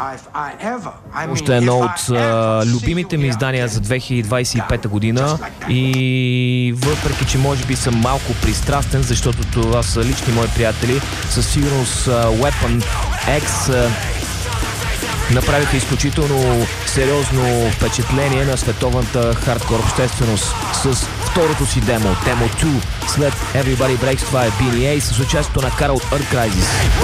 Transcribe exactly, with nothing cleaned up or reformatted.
Още едно от а, любимите ми издания за две хиляди двадесет и пета година и въпреки, че може би съм малко пристрастен, защото това са лични мои приятели, със сигурност а, Weapon X а, направиха изключително сериозно впечатление на световната хардкор общественост с второто си демо, Demo две, след Everybody Breaks. Това е Beanie Ace с участието на Карл от Earth Crisis.